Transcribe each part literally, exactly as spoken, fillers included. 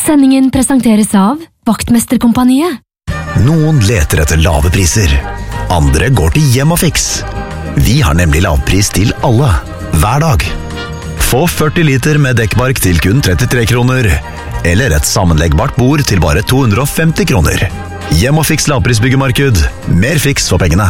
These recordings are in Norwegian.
Sendingen presenteres av Vaktmesterkompaniet. Noen leter etter lave priser. Andre går til Hjemmafix. Vi har nemlig lavpris til alle, hver dag. Få førti liter med dekkbark til kun trettitre kroner. Eller et sammenleggbart bord til bare to hundre og femti kroner. Hjemmafix lavprisbyggemarked. Mer fiks for pengene.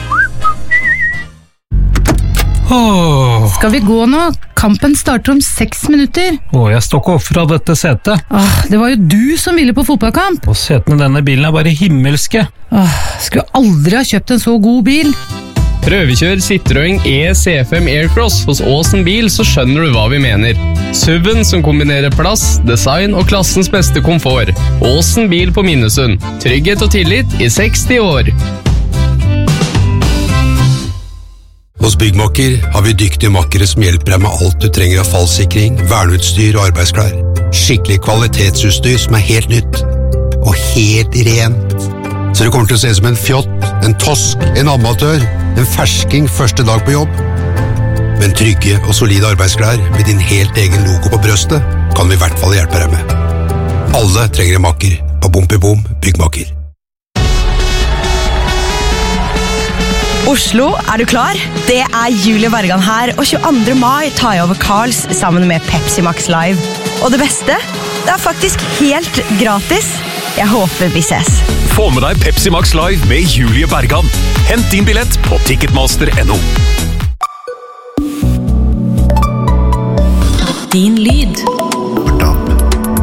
Åh. Skal vi gå nå? Kampen starter om seks minutter. Åh, jeg står ikke opp fra dette setet. Åh, det var jo du som ville på fotballkamp. Og setene i denne bilen er bare himmelske. Åh, skulle aldri ha kjøpt en så god bil. Prøvekjør Citroën E C fem Aircross hos Åsen Bil, så skjønner du hva vi mener. S U V-en som kombinerer plass, design og klassens beste komfort. Åsen Bil på Minnesund. Trygghet og tillit i seksti år. Hos Byggmakker har vi dyktige makkere som hjelper deg med alt du trenger av fallsikring, verneutstyr og arbeidsklær. Skikkelig kvalitetsutstyr som er helt nytt. Og helt rent. Så det kommer til å se som en fjott, en tosk, en amatør, en fersking første dag på jobb. Men trygge og solide arbeidsklær med din helt egen logo på brøstet kan vi i hvert fall hjelpe deg med. Alle trenger en makker på Bompibom Byggmakker. Oslo, er du klar? Det er Julie Bergan her, og tjueandre mai tar jeg over Karls sammen med Pepsi Max Live. Og det beste? Det er faktisk helt gratis. Jeg håper vi ses. Få med deg Pepsi Max Live med Julie Bergan. Hent din billett på ticketmaster punktum no. Din lyd.